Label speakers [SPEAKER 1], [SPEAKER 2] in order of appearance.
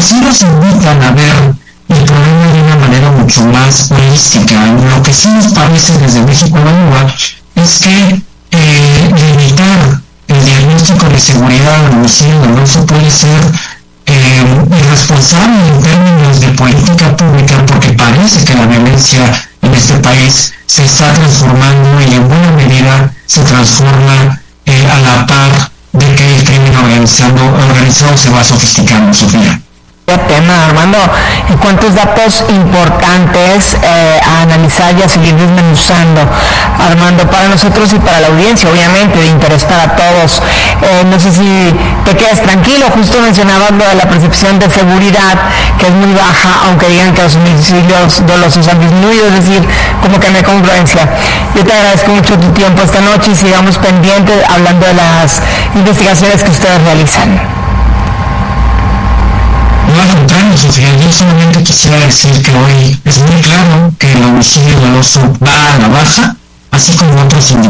[SPEAKER 1] pues sí nos invitan a ver el problema de una manera mucho más holística. Lo que sí nos parece desde México Evalúa es que limitar el diagnóstico de seguridad al homicidio doloso puede ser irresponsable en términos de política pública, porque parece que la violencia en este país se está transformando y en buena medida se transforma a la par de que el crimen organizado se va sofisticando, Sofía.
[SPEAKER 2] Tema, Armando, y cuántos datos importantes a analizar y a seguir desmenuzando, Armando, para nosotros y para la audiencia, obviamente, de interés para todos. No sé si te quedas tranquilo, justo mencionabas lo de la percepción de seguridad, que es muy baja, aunque digan que los homicidios dolosos han disminuido, es decir, como que no hay congruencia. Yo te agradezco mucho tu tiempo esta noche y sigamos pendientes hablando de las investigaciones que ustedes realizan.
[SPEAKER 1] No, al contrario, Sofía, yo solamente quisiera decir que hoy es muy claro que el homicidio doloso va a la baja, así como otros indicadores.